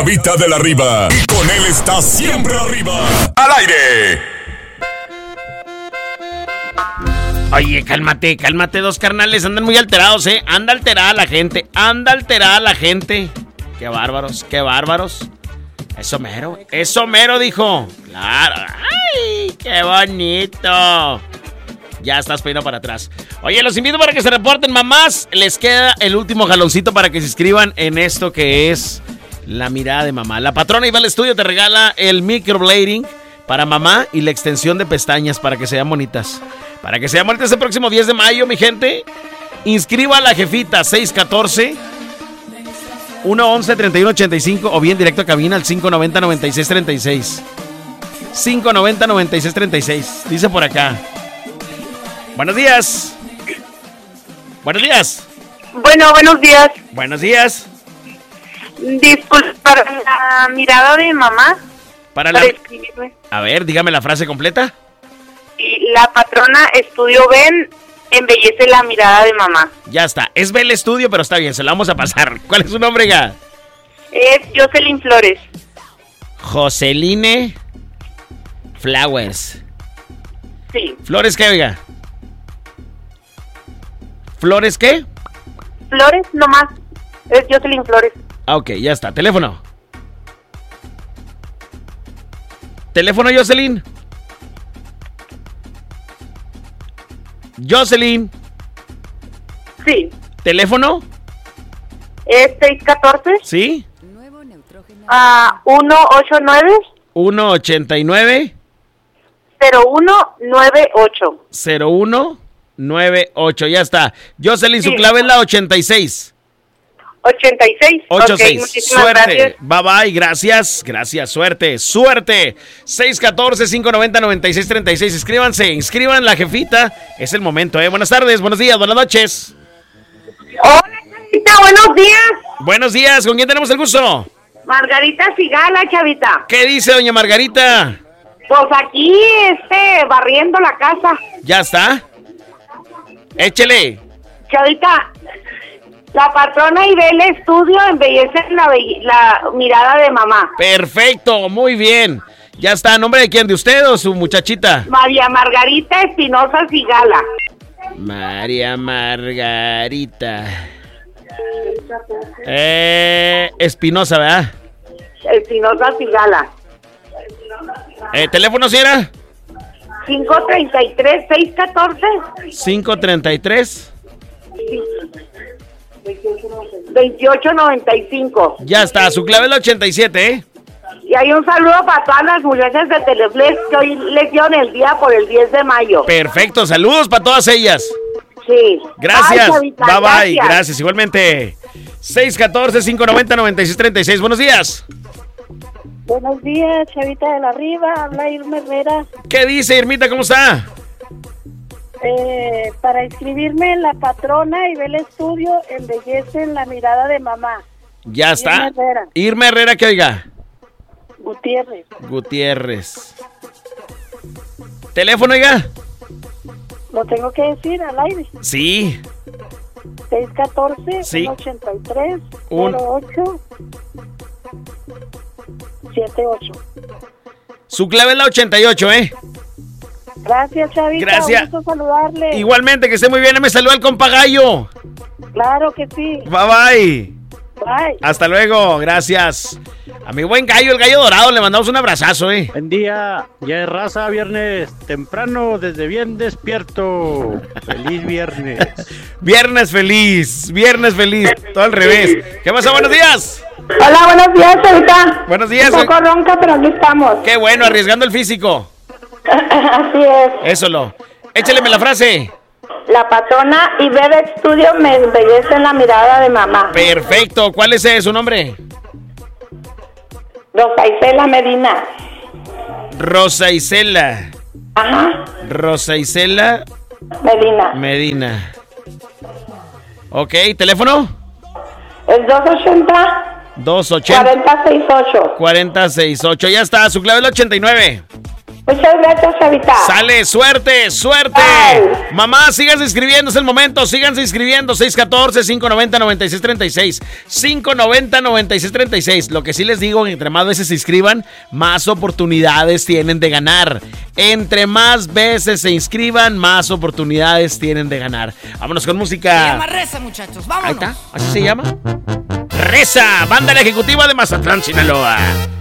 Chavita de la Riva. Y con él está siempre arriba. ¡Al aire! Oye, cálmate, dos carnales. Andan muy alterados, ¿eh? Anda alterada la gente. Qué bárbaros. Eso mero, dijo. Claro. ¡Ay, qué bonito! Ya estás peinado para atrás. Oye, los invito para que se reporten, mamás. Les queda el último jaloncito para que se inscriban en esto que es la mirada de mamá. La patrona Iba al Estudio te regala el microblading para mamá y la extensión de pestañas para que sean bonitas. Para que sean bonitas el próximo 10 de mayo, mi gente. Inscriba a la jefita 614-111-3185 o bien directo a cabina al 590-9636. 590-9636. Dice por acá. Buenos días. Bueno, buenos días. Buenos días. Disculpe, para la mirada de mamá. Para escribirme. A ver, dígame la frase completa. Y la patrona Estudio Ben embellece la mirada de mamá. Ya está. Es Bel Estudio, pero está bien, se la vamos a pasar. ¿Cuál es su nombre, ya? Es Jocelyn Flores. Joceline Flowers. Sí. ¿Flores qué, oiga? ¿Flores qué? Flores, nomás. Es Jocelyn Flores. Ah, ok, ya está. Teléfono. Teléfono, Jocelyn. Jocelyn. Sí. ¿Teléfono? Es 614. ¿Sí? 189. 189. 0198. 0198, ya está. Jocelyn, sí. Su clave es la 86. 86. 86. Okay, suerte. Gracias. Bye bye, gracias. Suerte. 614-590-9636. Inscriban la jefita. Es el momento, ¿eh? Buenas tardes, buenos días, buenas noches. Hola, Chavita, buenos días. Buenos días, ¿con quién tenemos el gusto? Margarita Sigala, Chavita. ¿Qué dice doña Margarita? Pues aquí, barriendo la casa. ¿Ya está? Échele. Chavita, la patrona Ibel Estudio embellece la mirada de mamá. Perfecto, muy bien. Ya está, ¿nombre de quién? ¿De usted o su muchachita? María Margarita Espinosa Sigala. María Margarita Espinosa, ¿verdad? Espinosa Sigala. ¿Teléfono, señora? 533-614. 533. 2895. Ya está, su clave es la 87, ¿eh? Y hay un saludo para todas las mujeres de Teleflex que hoy les dieron el día por el 10 de mayo. Perfecto, saludos para todas ellas. Sí. Gracias. Bye, Chavita, bye. Gracias, igualmente. 614-590-9636. Buenos días. Buenos días, Chavita de la Riva. Habla Irma Herrera. ¿Qué dice, Irmita? ¿Cómo está? Para inscribirme en la patrona Ibel Estudio, embellecen la mirada de mamá. Ya está. Irma Herrera. Irma Herrera, ¿qué oiga? Gutiérrez. ¿Teléfono, oiga? ¿Lo tengo que decir al aire? Sí. 614 sí. 183 08 78. Su clave es la 88, ¿eh? Gracias, Chavita. Gracias. Un gusto saludarle. Igualmente, que esté muy bien. Me saluda el compa Gallo. Claro que sí. Bye. Bye. Hasta luego, gracias. A mi buen Gallo, el Gallo Dorado, le mandamos un abrazazo, ¿eh? Buen día, ya es raza, viernes temprano, desde bien despierto. Feliz viernes. Viernes feliz, todo al revés. ¿Qué pasa? Buenos días. Hola, buenos días, Chavita. Buenos días. Un poco ronca, pero aquí estamos. Qué bueno, arriesgando el físico. Así es. Eso lo. Écheleme la frase. La patrona Ibel Estudio me embellece en la mirada de mamá. Perfecto. ¿Cuál es su nombre? Rosa Isela Medina. Rosa Isela. Ajá. Rosa Isela Medina. Ok, ¿teléfono? Es 280 280 4068. 4068. Ya está, su clave es la 89. Muchas gracias, Chavita. Sale, suerte, suerte. Bye. Mamá, síganse inscribiendo, es el momento. Síganse inscribiendo. 614-590-9636. 590-9636. Lo que sí les digo, entre más veces se inscriban, más oportunidades tienen de ganar. Entre más veces se inscriban, más oportunidades tienen de ganar. Vámonos con música. Se llama Reza, muchachos. Vámonos. Ahí está, así se llama. Reza, banda la ejecutiva de Mazatlán, Sinaloa.